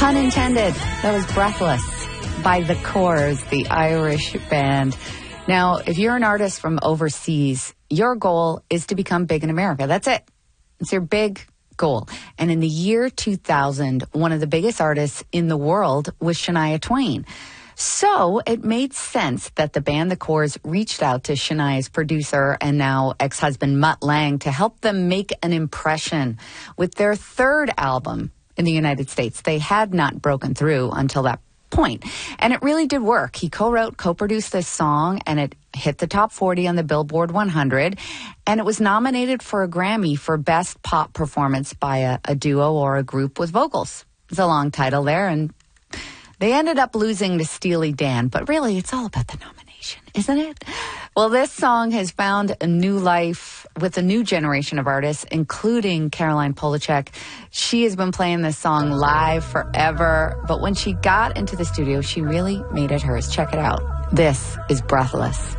Pun intended. That was Breathless by The Corrs, the Irish band. Now, if you're an artist from overseas, your goal is to become big in America. That's it. It's your big goal. And in the year 2000, one of the biggest artists in the world was Shania Twain. So it made sense that the band The Corrs reached out to Shania's producer and now ex-husband Mutt Lange to help them make an impression with their third album in the United States. They had not broken through until that point. And it really did work. He co-wrote, co-produced this song, and it hit the top 40 on the Billboard 100. And it was nominated for a Grammy for Best Pop Performance by a duo or a group with vocals. It's a long title there, and they ended up losing to Steely Dan. But really, it's all about the nomination, isn't it? Well, this song has found a new life with a new generation of artists, including Caroline Polachek. She has been playing this song live forever, but when she got into the studio, she really made it hers. Check it out. This is Breathless.